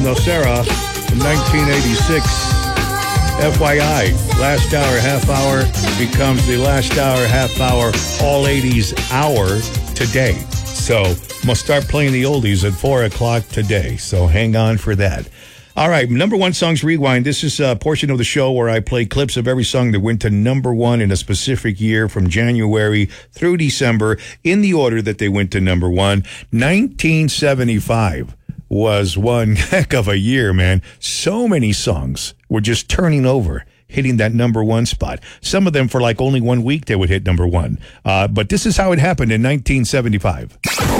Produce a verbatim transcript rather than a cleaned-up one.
Nocera from nineteen eighty-six. F Y I, last hour, half hour becomes the last hour, half hour, all eighties hour today. So, I'm going to start playing the oldies at four o'clock today. So, hang on for that. All right, number one songs rewind. This is a portion of the show where I play clips of every song that went to number one in a specific year from January through December in the order that they went to number one. nineteen seventy-five was one heck of a year, man. So many songs were just turning over, hitting that number one spot. Some of them for like only one week they would hit number one. Uh, but this is how it happened in nineteen seventy-five.